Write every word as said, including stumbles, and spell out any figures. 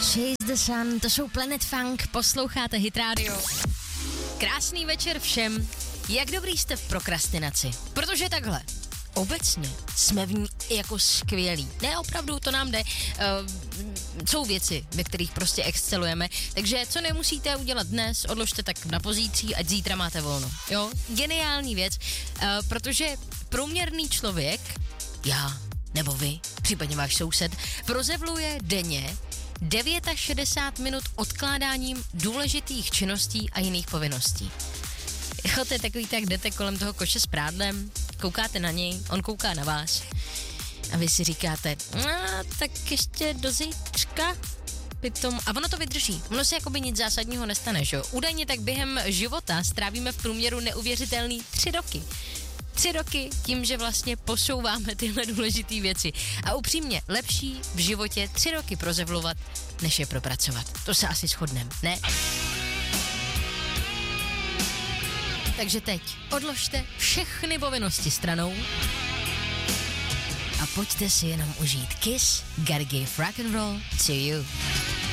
Chase the Sun, to jsou Planet Funk, posloucháte Hit Radio. Krásný večer všem, jak dobrý jste v prokrastinaci, protože takhle, obecně jsme v ní jako skvělí, ne opravdu, to nám jde, uh, jsou věci, ve kterých prostě excelujeme, takže co nemusíte udělat dnes, odložte tak na pozítří, ať zítra máte volno, jo, geniální věc, uh, protože průměrný člověk, já nebo vy, případně váš soused, prozevluje denně šedesát devět minut odkládáním důležitých činností a jiných povinností. Jo, to je takový, tak jdete kolem toho koše s prádlem, koukáte na něj, on kouká na vás a vy si říkáte, no, tak ještě do zítřka pitom. A ono to vydrží, ono se jakoby nic zásadního nestane, že jo. Údajně tak během života strávíme v průměru neuvěřitelný tři roky. Tři roky tím, že vlastně posouváme tyhle důležité věci. A upřímně, lepší v životě tři roky prozevlovat, než je propracovat. To se asi shodneme, ne? Takže teď odložte všechny povinnosti stranou a pojďte si jenom užít Kiss, Gotta Give Rock and Roll to You.